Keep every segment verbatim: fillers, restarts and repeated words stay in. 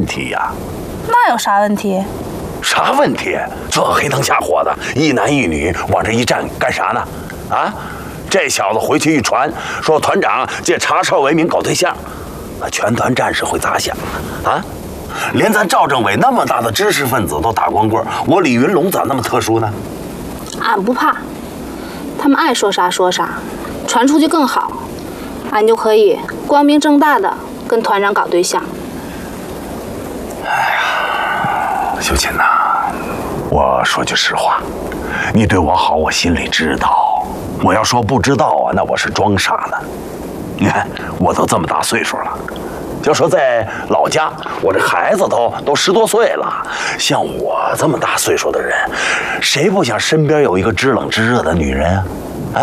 题呀？ 那有啥问题？ 啥问题？这黑灯瞎火的，一男一女往这一站干啥呢？啊，这小子回去一传，说团长借查哨为名搞对象，那全团战士会咋想啊？啊，连咱赵政委那么大的知识分子都打光棍，我李云龙咋那么特殊呢？ 俺不怕，他们爱说啥说啥，传出去更好，俺就可以光明正大的跟团长搞对象。 哎呀，秀琴呐，我说句实话，你对我好，我心里知道。我要说不知道啊，那我是装傻呢。你看，我都这么大岁数了，就说在老家，我这孩子都都十多岁了。像我这么大岁数的人，谁不想身边有一个知冷知热的女人啊？啊，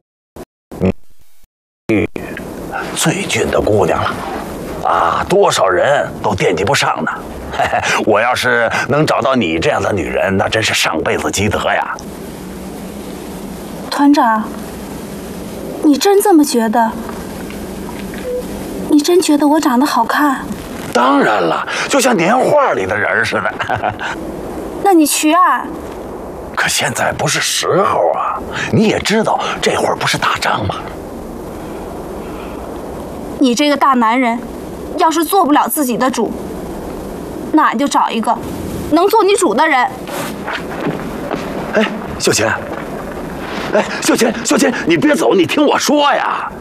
你最俊的姑娘了，啊，多少人都惦记不上呢。嘿嘿，我要是能找到你这样的女人，那真是上辈子积德呀。 团长，你真这么觉得？你真觉得我长得好看？ 当然了，就像年画里的人似的。 那你娶俺？ 可现在不是时候啊！你也知道，这会儿不是打仗吗？ 你这个大男人，要是做不了自己的主，那俺就找一个能做你主的人。 哎，秀琴，哎，秀琴，秀琴，你别走，你听我说呀。